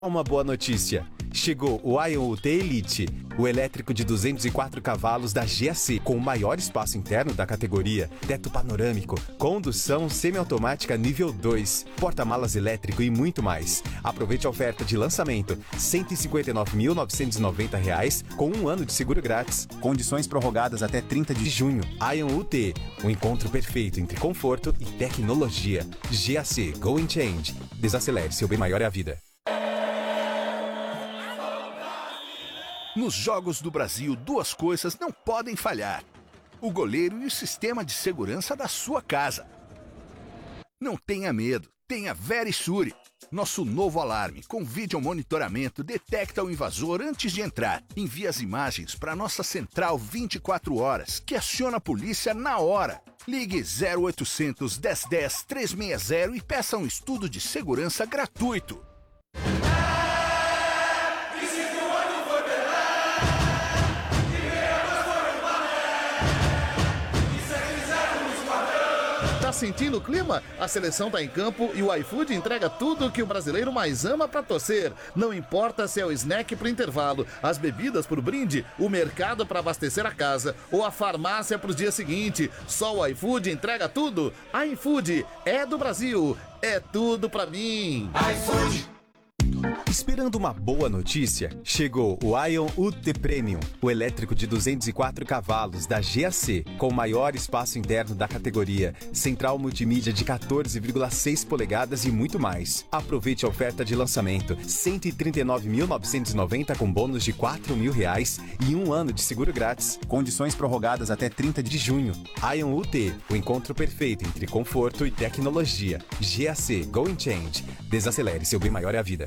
Uma boa notícia. Chegou o Ion UT Elite, o elétrico de 204 cavalos da GAC, com o maior espaço interno da categoria, teto panorâmico, condução semiautomática nível 2, porta-malas elétrico e muito mais. Aproveite a oferta de lançamento, R$ 159.990, com 1 ano de seguro grátis. Condições prorrogadas até 30 de junho. Ion UT, um encontro perfeito entre conforto e tecnologia. GAC, Go and Change. Desacelere, seu bem maior é a vida. Nos Jogos do Brasil, duas coisas não podem falhar: o goleiro e o sistema de segurança da sua casa. Não tenha medo, tenha Verisure. Nosso novo alarme com vídeo monitoramento detecta o invasor antes de entrar. Envia as imagens para nossa central 24 horas, que aciona a polícia na hora. Ligue 0800 1010 360 e peça um estudo de segurança gratuito. Tá sentindo o clima? A seleção tá em campo e o iFood entrega tudo o que o brasileiro mais ama pra torcer. Não importa se é o snack pro intervalo, as bebidas pro brinde, o mercado pra abastecer a casa ou a farmácia pro dia seguinte. Só o iFood entrega tudo. iFood é do Brasil, é tudo pra mim. iFood. Esperando uma boa notícia, chegou o Ion UT Premium, o elétrico de 204 cavalos da GAC, com o maior espaço interno da categoria, central multimídia de 14,6 polegadas e muito mais. Aproveite a oferta de lançamento, R$ 139.990 com bônus de R$ 4.000 e 1 ano de seguro grátis. Condições prorrogadas até 30 de junho. Ion UT, o encontro perfeito entre conforto e tecnologia. GAC, Go and Change. Desacelere, seu bem maior é a vida.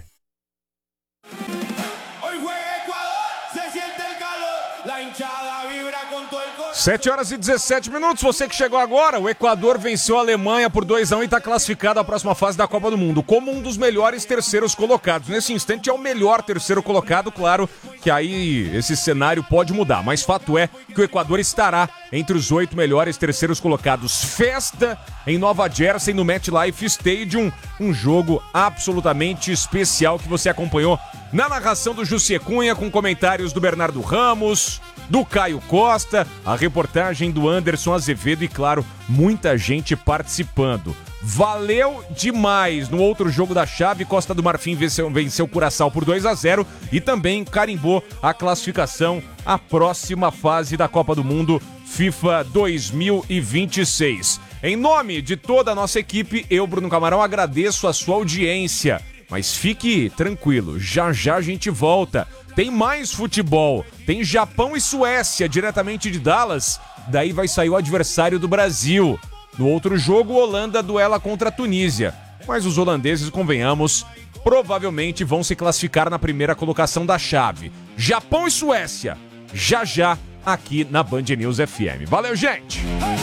7h17. Você que chegou agora, o Equador venceu a Alemanha por 2-1 e está classificado à próxima fase da Copa do Mundo, como um dos melhores terceiros colocados. Nesse instante é o melhor terceiro colocado, claro que aí esse cenário pode mudar, mas fato é que o Equador estará entre os 8 melhores terceiros colocados. Festa em Nova Jersey, no MetLife Stadium, um jogo absolutamente especial que você acompanhou na narração do Jussi Cunha, com comentários do Bernardo Ramos, do Caio Costa, a reportagem do Anderson Azevedo e, claro, muita gente participando. Valeu demais! No outro jogo da chave, Costa do Marfim venceu Curaçao por 2-0 e também carimbou a classificação à próxima fase da Copa do Mundo FIFA 2026. Em nome de toda a nossa equipe, eu, Bruno Camarão, agradeço a sua audiência. Mas fique tranquilo, já já a gente volta. Tem mais futebol, tem Japão e Suécia, diretamente de Dallas. Daí vai sair o adversário do Brasil. No outro jogo, Holanda duela contra a Tunísia. Mas os holandeses, convenhamos, provavelmente vão se classificar na primeira colocação da chave. Japão e Suécia, já já aqui na Band News FM. Valeu, gente!